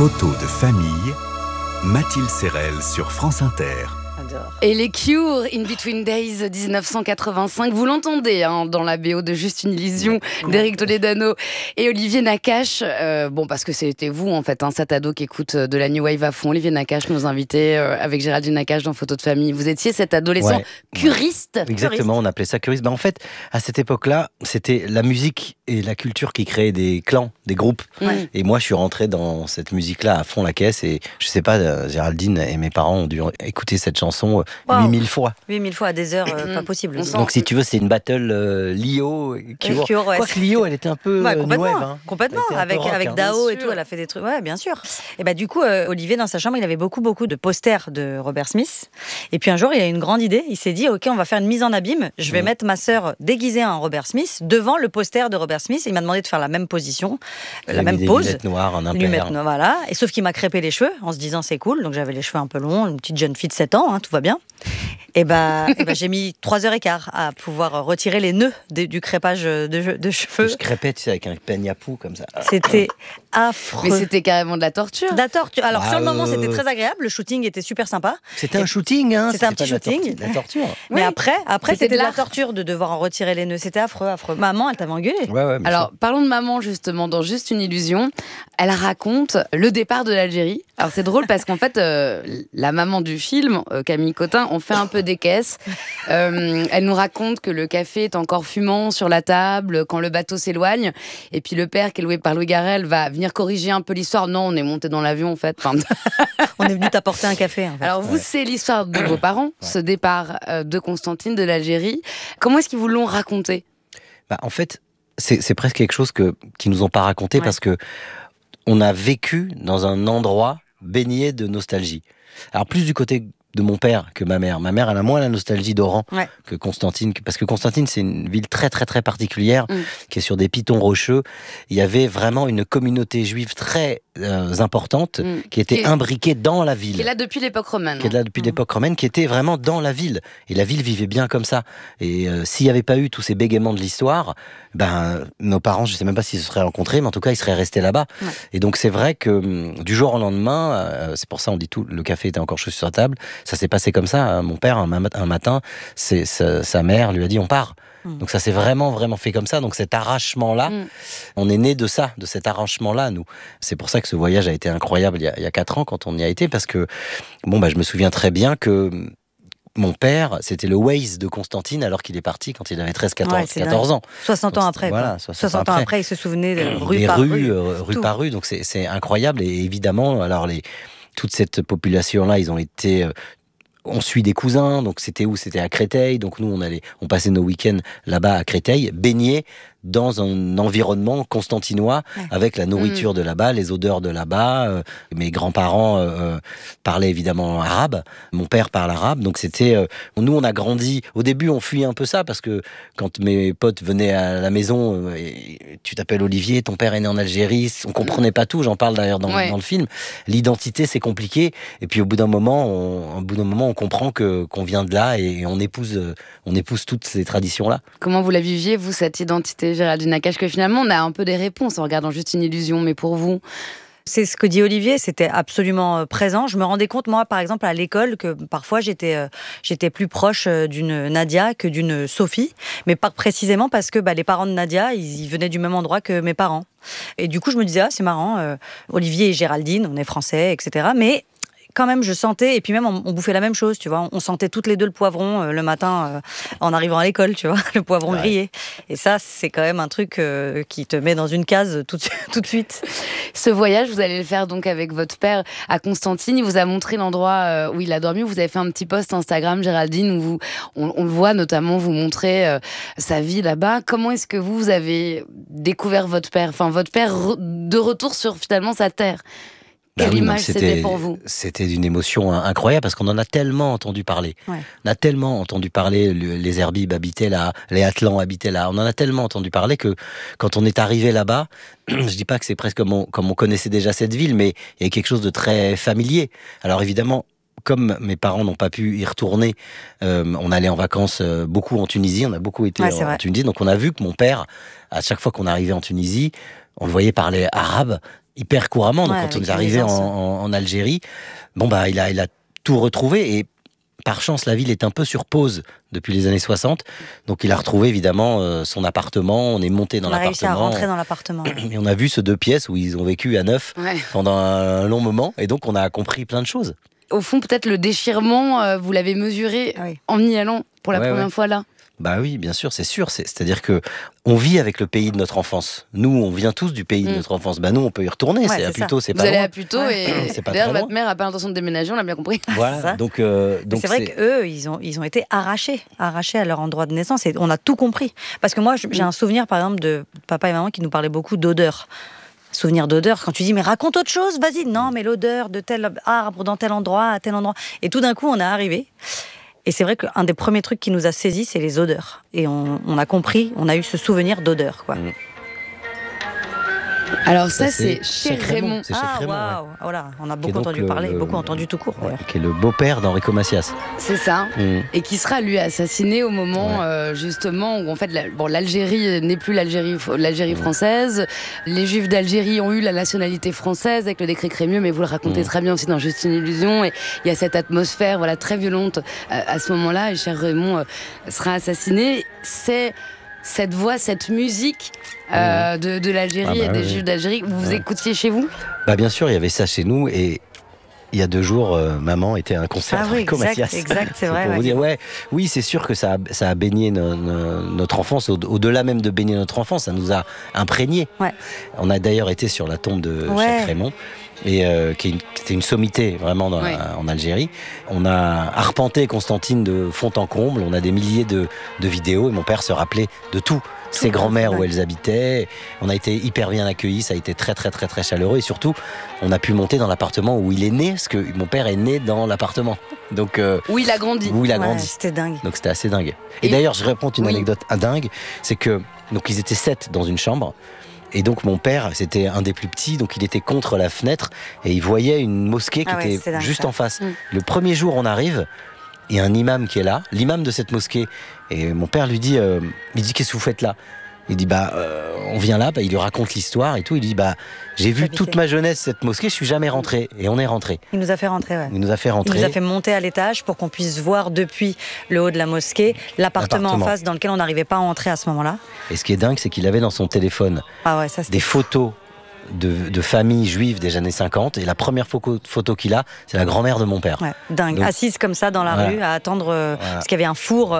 Photos de famille, Mathilde Serrel sur France Inter. Et les Cure, In Between Days 1985, vous l'entendez dans la BO de Juste une illusion d'Éric Toledano et Olivier Nakache. Parce que c'était vous en fait, cet ado qui écoute de la New Wave à fond. Olivier Nakache, nos invités avec Géraldine Nakache dans Photos de famille. Vous étiez cet adolescent curiste. Exactement, on appelait ça curiste. En fait, à cette époque-là, c'était la musique et la culture qui créaient des clans, des groupes. Et moi, je suis rentré dans cette musique-là à fond la caisse. Et je sais pas, Géraldine et mes parents ont dû écouter cette chanson 8000 fois. 8000 fois à des heures, pas possible. Donc si tu veux, c'est une battle Lio Cure. Quoique Lio, elle était un peu complètement, new wave. Complètement, avec Dao et tout, elle a fait des trucs. Ouais, bien sûr. Et du coup, Olivier, dans sa chambre, il avait beaucoup de posters de Robert Smith. Et puis un jour, il a eu une grande idée. Il s'est dit, ok, on va faire une mise en abîme. Je vais mettre ma sœur déguisée en Robert Smith devant le poster de Robert Smith. Il m'a demandé de faire la même position, la même pose. Lunettes noires, un impair. Lunettes noires, voilà. Et sauf qu'il m'a crêpé les cheveux en se disant, c'est cool. Donc j'avais les cheveux un peu longs, une petite jeune fille de 7 ans, tout va bien. Et j'ai mis 3h15 à pouvoir retirer les nœuds du crêpage de cheveux. Je crêpais, avec un peigne à poux comme ça. C'était affreux. Mais c'était carrément de la torture. De la torture. Alors sur le moment, c'était très agréable. Le shooting était super sympa. C'était un shooting, C'était un petit shooting. De la torture. Mais après c'était de la torture de devoir en retirer les nœuds. C'était affreux. Maman, elle t'avait engueulé. Alors parlons de maman justement dans Juste une illusion. Elle raconte le départ de l'Algérie. Alors c'est drôle parce qu'en fait, la maman du film, Camille Cotin, on fait un peu des caisses. Elle nous raconte que le café est encore fumant sur la table quand le bateau s'éloigne. Et puis le père, qui est loué par Louis Garrel, va venir corriger un peu l'histoire. Non, on est monté dans l'avion en fait. On est venu t'apporter un café. En fait. Alors vous, c'est l'histoire de vos parents, ce départ de Constantine de l'Algérie. Comment est-ce qu'ils vous l'ont raconté ? En fait, c'est presque quelque chose qu'ils nous ont pas raconté parce que on a vécu dans un endroit baigné de nostalgie. Alors plus du côté de mon père que ma mère. Ma mère, elle a moins la nostalgie d'Oran que Constantine, parce que Constantine, c'est une ville très très très particulière, qui est sur des pitons rocheux. Il y avait vraiment une communauté juive très importante, qui était imbriquée dans la ville. Qui est là depuis l'époque romaine. Qui est là depuis l'époque romaine, qui était vraiment dans la ville. Et la ville vivait bien comme ça. Et s'il n'y avait pas eu tous ces bégaiements de l'histoire, nos parents, je ne sais même pas s'ils se seraient rencontrés, mais en tout cas, ils seraient restés là-bas. Et donc, c'est vrai que du jour au lendemain, c'est pour ça on dit tout, le café était encore chaud sur la table, ça s'est passé comme ça. Mon père, un matin, sa mère lui a dit, on part. Donc ça s'est vraiment fait comme ça. Donc cet arrachement-là, on est né de ça, de cet arrachement-là, nous. C'est pour ça que ce voyage a été incroyable il y a 4 ans quand on y a été, parce que je me souviens très bien que mon père, c'était le Waze de Constantine alors qu'il est parti quand il avait 14 ans. 60 ans après. Voilà, 60 ans après, il se souvenait de rue par rue. Donc c'est incroyable. Et évidemment, alors toute cette population-là, ils ont été... On suit des cousins, donc c'était où ? C'était à Créteil. Donc nous, on passait nos week-ends là-bas à Créteil, baignés dans un environnement constantinois, avec la nourriture de là-bas, les odeurs de là-bas. Mes grands-parents parlaient évidemment arabe. Mon père parle arabe. Donc nous, on a grandi. Au début, on fuyait un peu ça, parce que quand mes potes venaient à la maison, tu t'appelles Olivier, ton père est né en Algérie, on comprenait pas tout. J'en parle d'ailleurs dans le film. L'identité, c'est compliqué. Et puis au bout d'un moment, on comprend qu'on vient de là et on épouse toutes ces traditions-là. Comment vous la viviez, vous, cette identité, Géraldine Nakache, que finalement on a un peu des réponses en regardant Juste une illusion, mais pour vous ? C'est ce que dit Olivier, c'était absolument présent. Je me rendais compte, moi, par exemple, à l'école, que parfois j'étais plus proche d'une Nadia que d'une Sophie, mais pas précisément parce que les parents de Nadia, ils venaient du même endroit que mes parents. Et du coup, je me disais, c'est marrant, Olivier et Géraldine, on est français, etc. Mais quand même, je sentais, et puis même, on bouffait la même chose, tu vois. On sentait toutes les deux le poivron le matin en arrivant à l'école, tu vois, le poivron grillé. Et ça, c'est quand même un truc qui te met dans une case tout de suite. Ce voyage, vous allez le faire donc avec votre père à Constantine. Il vous a montré l'endroit où il a dormi. Vous avez fait un petit post Instagram, Géraldine, où on le voit notamment vous montrer sa vie là-bas. Comment est-ce que vous avez découvert votre père ? Enfin, votre père de retour sur finalement sa terre. Quelle image c'était pour vous ? C'était d'une émotion incroyable, parce qu'on en a tellement entendu parler. On a tellement entendu parler, les Herbibes habitaient là, les Atlans habitaient là. On en a tellement entendu parler que quand on est arrivé là-bas, je dis pas que c'est presque comme on connaissait déjà cette ville, mais il y a quelque chose de très familier. Alors évidemment, comme mes parents n'ont pas pu y retourner, on allait en vacances beaucoup en Tunisie, on a beaucoup été en Tunisie, donc on a vu que mon père, à chaque fois qu'on arrivait en Tunisie, on le voyait parler arabe, hyper couramment. Donc, Ouais, quand on avec est arrivé aisance. en Algérie, il a tout retrouvé. Et par chance, la ville est un peu sur pause depuis les années 60. Donc, il a retrouvé évidemment son appartement. On est monté dans On a réussi à l'appartement. rentrer dans l'appartement. Et on a vu ce 2 pièces où ils ont vécu à 9 Ouais. pendant un long moment. Et donc, on a compris plein de choses. Au fond, peut-être le déchirement, vous l'avez mesuré Ah oui. en y allant pour la Ouais, première ouais. fois là. Bah oui, bien sûr, c'est sûr. C'est-à-dire que on vit avec le pays de notre enfance. Nous, on vient tous du pays de notre enfance. Bah nous, on peut y retourner. Ouais, C'est c'est à ça. Puteaux, c'est Vous pas allez loin. à Puteaux et C'est pas d'ailleurs très loin. votre mère a pas l'intention de déménager, on l'a bien compris. c'est Voilà. ça. Donc Mais c'est vrai qu'eux, ils ont été arrachés à leur endroit de naissance et on a tout compris. Parce que moi, j'ai un souvenir, par exemple, de papa et maman qui nous parlaient beaucoup d'odeur. Souvenir d'odeur, quand tu dis mais raconte autre chose, vas-y. Non, mais l'odeur de tel arbre dans tel endroit, à tel endroit. Et tout d'un coup, on est arrivé. Et c'est vrai qu'un des premiers trucs qui nous a saisis, c'est les odeurs. Et on a compris, on a eu ce souvenir d'odeur, quoi. Alors ça, c'est chez Cheikh Raymond. C'est Cheikh Raymond, ouais. waouh. Voilà, on a Qui est beaucoup donc entendu parler, beaucoup entendu tout court, d'ailleurs. Qui est le beau-père d'Enrico Macias. C'est ça. Et qui sera lui assassiné au moment justement où en fait l'Algérie n'est plus l'Algérie française. Les Juifs d'Algérie ont eu la nationalité française avec le décret Crémieux, mais vous le racontez très bien aussi dans Juste une illusion. Et il y a cette atmosphère très violente à ce moment-là. Et cher Raymond sera assassiné. C'est cette voix, cette musique de l'Algérie et des Juifs d'Algérie. Vous écoutiez chez vous? Bah bien sûr, il y avait ça chez nous et il y a 2 jours, maman était à un concert Ah oui, d'Enrico Macias. exact, c'est vrai. Pour vous dire, oui, c'est sûr que ça a baigné notre enfance, au-delà même de baigner notre enfance, ça nous a imprégné. Ouais. On a d'ailleurs été sur la tombe de Cheikh Raymond, et c'était une sommité vraiment en Algérie. On a arpenté Constantine de fond en comble, on a des milliers de vidéos, et mon père se rappelait de tout. Ses grands-mères où elles habitaient, on a été hyper bien accueillis, ça a été très très très très chaleureux et surtout on a pu monter dans l'appartement où il est né, parce que mon père est né dans l'appartement. Donc où il a grandi. Où il a grandi. C'était dingue. Donc c'était assez dingue. Et d'ailleurs je raconte une anecdote dingue, c'est que donc ils étaient 7 dans une chambre. Et donc mon père, c'était un des plus petits, donc il était contre la fenêtre et il voyait une mosquée qui était dingue, juste ça. en face. Le premier jour on arrive, il y a un imam qui est là, l'imam de cette mosquée. Et mon père lui dit, qu'est-ce que vous faites là? Il dit, on vient là, il lui raconte l'histoire et tout. Il dit, j'ai vu toute ma jeunesse cette mosquée, je suis jamais rentré. Et on est rentré. Il nous a fait rentrer, ouais. Il nous a fait rentrer. Il nous a fait monter à l'étage pour qu'on puisse voir depuis le haut de la mosquée l'appartement en face dans lequel on n'arrivait pas à entrer à ce moment-là. Et ce qui est dingue, c'est qu'il avait dans son téléphone des photos de familles juives des années 50. Et la première photo qu'il a, c'est la grand-mère de mon père. Ouais, dingue. Donc, assise comme ça dans la rue à attendre, parce qu'il y avait un four,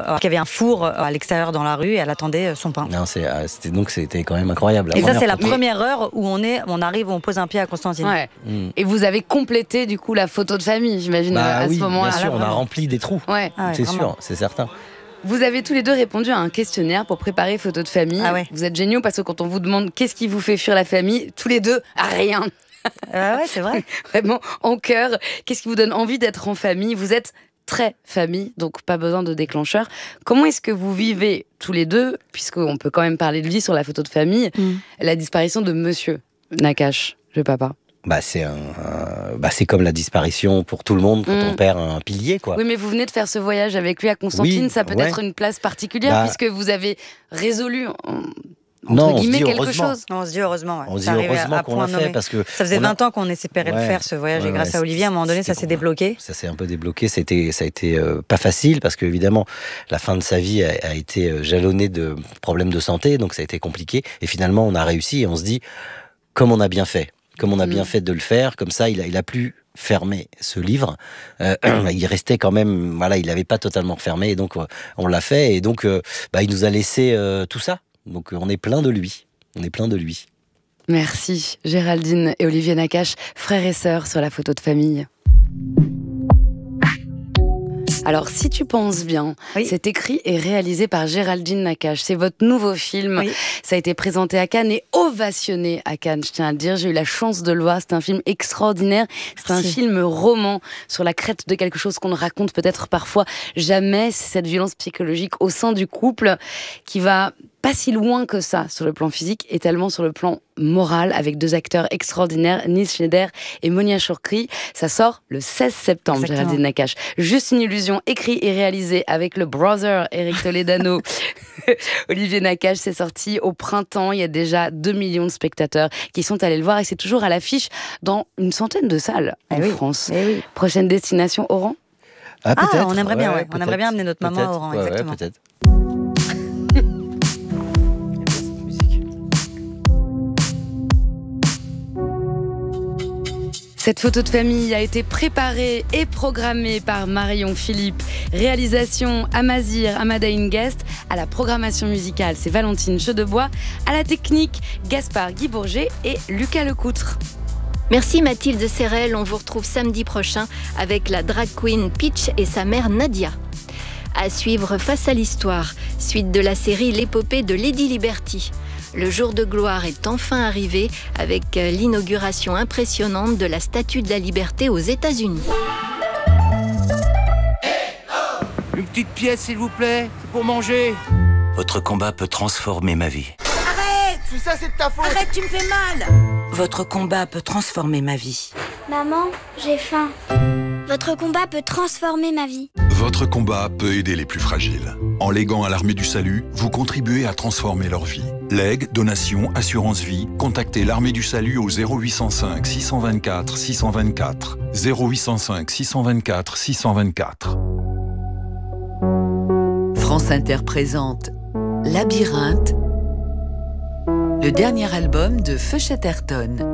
à l'extérieur dans la rue et elle attendait son pain. Non, c'était quand même incroyable. Et ça, c'est la première heure où on arrive, où on pose un pied à Constantine. Ouais. Et vous avez complété du coup la photo de famille, j'imagine, à ce moment-là. Bien sûr, on a rempli des trous. Ouais. C'est sûr, c'est certain. Vous avez tous les deux répondu à un questionnaire pour préparer photo de famille. Vous êtes géniaux parce que quand on vous demande qu'est-ce qui vous fait fuir la famille, tous les deux, rien. Ouais, c'est vrai. Vraiment, en cœur. Qu'est-ce qui vous donne envie d'être en famille? Vous êtes très famille, donc pas besoin de déclencheur. Comment est-ce que vous vivez tous les deux, puisqu'on peut quand même parler de lui sur la photo de famille, la disparition de Monsieur Nakache, le papa? C'est comme la disparition pour tout le monde quand on perd un pilier, quoi. Oui, mais vous venez de faire ce voyage avec lui à Constantine, ça peut être une place particulière puisque vous avez résolu entre guillemets quelque chose. Non, on se dit heureusement. Ouais. On se dit heureusement qu'on l'a fait parce que ça faisait 20 ans qu'on espérait le faire, ce voyage, et grâce à Olivier, à un moment donné, ça s'est débloqué. Ça s'est un peu débloqué. Ça a été pas facile parce que évidemment la fin de sa vie a été jalonnée de problèmes de santé, donc ça a été compliqué. Et finalement, on a réussi et on se dit comme on a bien fait. Comme on a bien fait de le faire, comme ça, il a pu fermer ce livre. Il restait quand même, il n'avait pas totalement fermé, et donc on l'a fait, et donc il nous a laissé tout ça. Donc on est plein de lui. Merci Géraldine et Olivier Nakache, frères et sœurs sur la photo de famille. Alors, si tu penses bien, c'est écrit et réalisé par Géraldine Nakache. C'est votre nouveau film. Oui. Ça a été présenté à Cannes et ovationné à Cannes, je tiens à le dire. J'ai eu la chance de le voir. C'est un film extraordinaire. C'est un film roman sur la crête de quelque chose qu'on ne raconte peut-être parfois jamais. C'est cette violence psychologique au sein du couple qui va pas si loin que ça sur le plan physique, et tellement sur le plan moral, avec 2 acteurs extraordinaires, Nis Schneider et Monia Chokri. Ça sort le 16 septembre, Géraldine Nakache. Juste une illusion, écrit et réalisé avec le brother Eric Toledano. Olivier Nakache, c'est sorti au printemps. Il y a déjà 2 millions de spectateurs qui sont allés le voir, et c'est toujours à l'affiche dans une centaine de salles en France. Oui. Prochaine destination, Oran? On aimerait bien, on aimerait bien amener notre maman à Oran, exactement. Peut-être. Cette photo de famille a été préparée et programmée par Marion Philippe. Réalisation Amazir Amadaïn Guest. À la programmation musicale, c'est Valentine Chedebois. À la technique, Gaspard Guy Bourget et Lucas Lecoutre. Merci Mathilde Serrel, on vous retrouve samedi prochain avec la drag queen Peach et sa mère Nadia. À suivre Face à l'Histoire, suite de la série L'épopée de Lady Liberty. Le jour de gloire est enfin arrivé avec l'inauguration impressionnante de la Statue de la Liberté aux États-Unis. Une petite pièce s'il vous plaît, c'est pour manger. Votre combat peut transformer ma vie. Arrête! Tout ça c'est de ta faute! Arrête, tu me fais mal! Votre combat peut transformer ma vie. Maman, j'ai faim. Votre combat peut transformer ma vie. Votre combat peut aider les plus fragiles. En léguant à l'Armée du Salut, vous contribuez à transformer leur vie. Legs, donations, assurance vie, contactez l'Armée du Salut au 0805 624 624. 0805 624 624. France Inter présente Labyrinthe, le dernier album de Feu Chatterton.